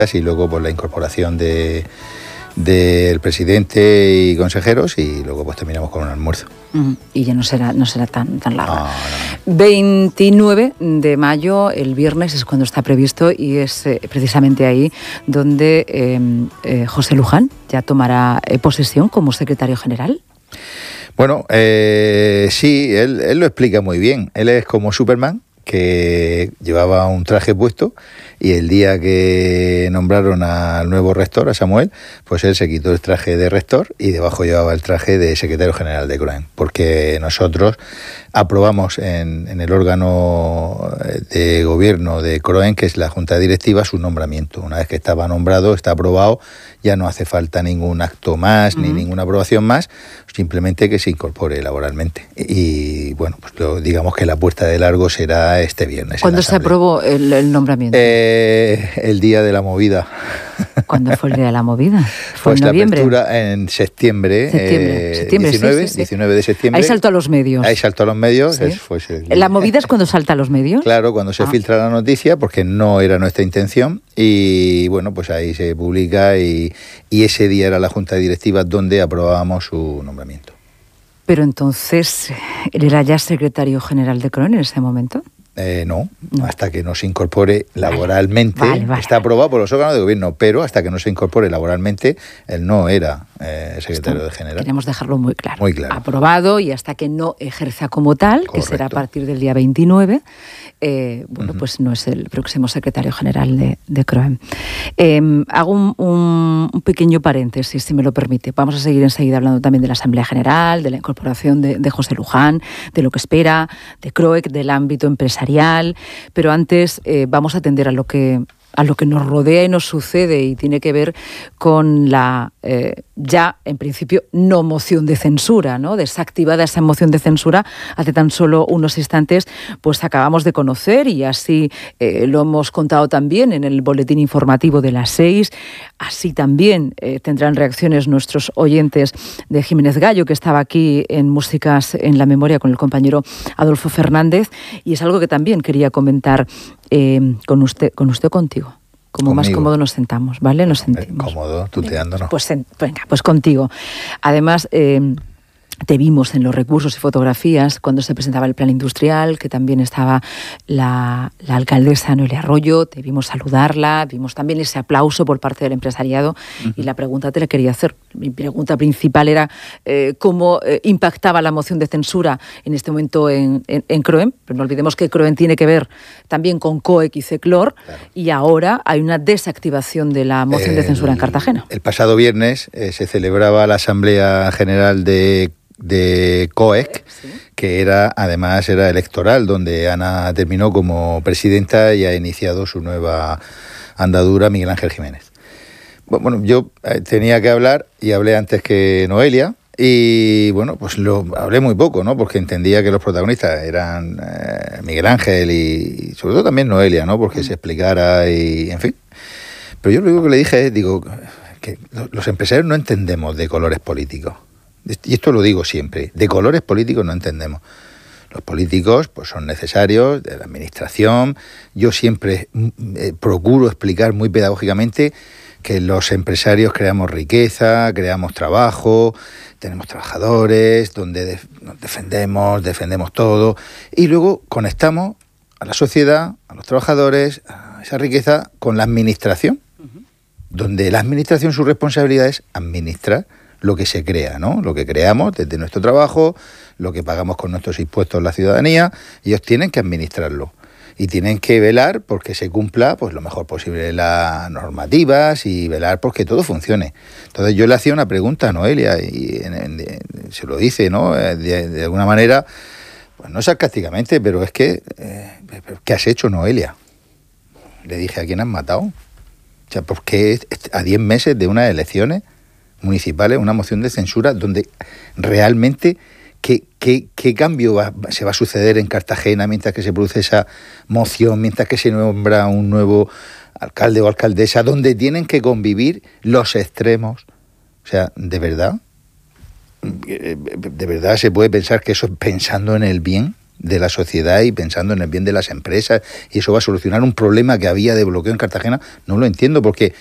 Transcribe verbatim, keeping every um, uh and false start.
y luego pues la incorporación de del presidente y consejeros y luego pues terminamos con un almuerzo. Uh-huh. Y ya no será no será tan tan largo. No, no, no. veintinueve de mayo, el viernes, es cuando está previsto y es eh, precisamente ahí donde eh, eh, José Luján ya tomará eh, posesión como secretario general. Bueno, eh, sí, él, él lo explica muy bien. Él es como Superman, que llevaba un traje puesto y el día que nombraron al nuevo rector, a Samuel, pues él se quitó el traje de rector y debajo llevaba el traje de secretario general de CROEN, porque nosotros aprobamos en, en el órgano de gobierno de CROEN, que es la Junta Directiva, su nombramiento. Una vez que estaba nombrado, está aprobado, ya no hace falta ningún acto más, uh-huh. ni ninguna aprobación más, simplemente que se incorpore laboralmente. Y bueno, pues lo, digamos que la puerta de largo será este viernes. ¿Cuándo se aprobó el, el nombramiento? Eh, el día de la movida. ¿Cuándo fue el día de la movida? ¿Fue pues en noviembre? La apertura en septiembre, septiembre, eh, septiembre diecinueve, sí, sí, sí. diecinueve de septiembre. Ahí saltó a los medios. Ahí saltó a los medios. ¿Sí? Es, pues, el... ¿La movida es cuando salta a los medios? Claro, cuando se ah. filtra la noticia, porque no era nuestra intención. Y bueno, pues ahí se publica y, y ese día era la Junta Directiva donde aprobábamos su nombramiento. Pero entonces, ¿él era ya secretario general de CROEN en ese momento? Eh, no, no, hasta que no se incorpore laboralmente. Vale, vale, está vale. aprobado por los órganos de gobierno, pero hasta que no se incorpore laboralmente, él no era eh, secretario Esto de general. Queremos dejarlo muy claro. Muy claro. Aprobado y hasta que no ejerza como tal, Correcto. Que será a partir del día veintinueve, eh, bueno, uh-huh. pues no es el próximo secretario general de, de CROEN. Eh, hago un, un, un pequeño paréntesis, si me lo permite. Vamos a seguir enseguida hablando también de la Asamblea General, de la incorporación de, de José Luján, de lo que espera, de CROEC, del ámbito empresarial, pero antes eh, vamos a atender a lo que a lo que nos rodea y nos sucede y tiene que ver con la eh, ya, en principio, no moción de censura, ¿no? Desactivada esa moción de censura hace tan solo unos instantes, pues acabamos de conocer y así eh, lo hemos contado también en el boletín informativo de las seis. Así también eh, tendrán reacciones nuestros oyentes de Jiménez Gallo, que estaba aquí en Músicas en la Memoria con el compañero Adolfo Fernández, y es algo que también quería comentar eh, con usted, con usted o contigo. Como Conmigo. Más cómodo nos sentamos, ¿vale? Nos sentimos. Cómodo, tuteándonos. Pues venga, pues contigo. Además, eh, te vimos en los recursos y fotografías cuando se presentaba el plan industrial, que también estaba la, la alcaldesa Noelia Arroyo, te vimos saludarla, vimos también ese aplauso por parte del empresariado, uh-huh. y la pregunta te la quería hacer. Mi pregunta principal era eh, cómo eh, impactaba la moción de censura en este momento en, en, en CROEN, pero no olvidemos que CROEN tiene que ver también con COEC y CECLOR, claro. Y ahora hay una desactivación de la moción el, de censura en Cartagena. El pasado viernes eh, se celebraba la Asamblea General de de COEC, sí. que era además era electoral, donde Ana terminó como presidenta y ha iniciado su nueva andadura Miguel Ángel Jiménez. Bueno, yo tenía que hablar y hablé antes que Noelia y bueno, pues lo hablé muy poco, ¿no? Porque entendía que los protagonistas eran eh, Miguel Ángel y, y sobre todo también Noelia, ¿no? Porque mm. se explicara y en fin. Pero yo lo único que le dije es, digo, que los empresarios no entendemos de colores políticos. Y esto lo digo siempre, de colores políticos no entendemos. Los políticos pues son necesarios, de la administración. Yo siempre eh, procuro explicar muy pedagógicamente que los empresarios creamos riqueza, creamos trabajo, tenemos trabajadores, donde def- nos defendemos, defendemos todo, y luego conectamos a la sociedad, a los trabajadores, a esa riqueza con la administración, uh-huh. donde la administración su responsabilidad es administrar lo que se crea, ¿no? Lo que creamos desde nuestro trabajo, lo que pagamos con nuestros impuestos la ciudadanía, ellos tienen que administrarlo y tienen que velar porque se cumpla pues lo mejor posible las normativas y velar porque todo funcione. Entonces yo le hacía una pregunta a Noelia y en, en, en, se lo dice, ¿no? De, de alguna manera, pues no sarcásticamente, pero es que eh, ¿qué has hecho, Noelia? Le dije, ¿a quién has matado? O sea, ¿por qué a diez meses de unas elecciones municipales, una moción de censura donde realmente qué, qué, qué cambio va, se va a suceder en Cartagena mientras que se produce esa moción, mientras que se nombra un nuevo alcalde o alcaldesa, donde tienen que convivir los extremos? O sea, ¿de verdad? ¿De verdad se puede pensar que eso es pensando en el bien de la sociedad y pensando en el bien de las empresas, y eso va a solucionar un problema que había de bloqueo en Cartagena, no lo entiendo, porque